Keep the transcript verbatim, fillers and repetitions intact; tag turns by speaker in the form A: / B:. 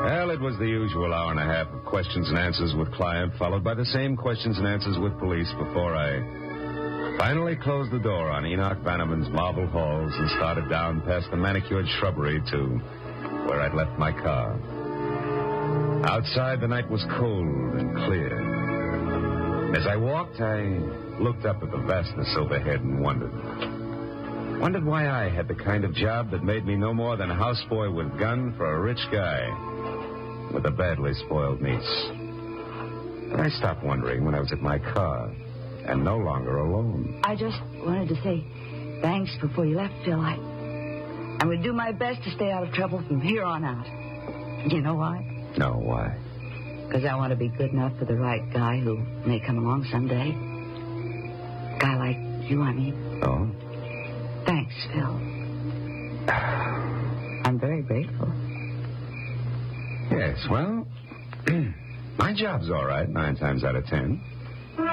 A: Well, it was the usual hour and a half of questions and answers with client, followed by the same questions and answers with police before I finally closed the door on Enoch Bannerman's marble halls and started down past the manicured shrubbery to where I'd left my car. Outside, the night was cold and clear. As I walked, I looked up at the vastness overhead and wondered. Wondered why I had the kind of job that made me no more than a houseboy with gun for a rich guy with a badly spoiled niece. But I stopped wondering when I was at my car and no longer alone.
B: I just wanted to say thanks before you left, Phil. I, I'm going to do my best to stay out of trouble from here on out. You know why?
A: No, why?
B: Because I want to be good enough for the right guy who may come along someday. Guy like you, I mean.
A: Oh?
B: Thanks, Phil. I'm very grateful.
A: Yes, well, my job's all right, nine times out of ten.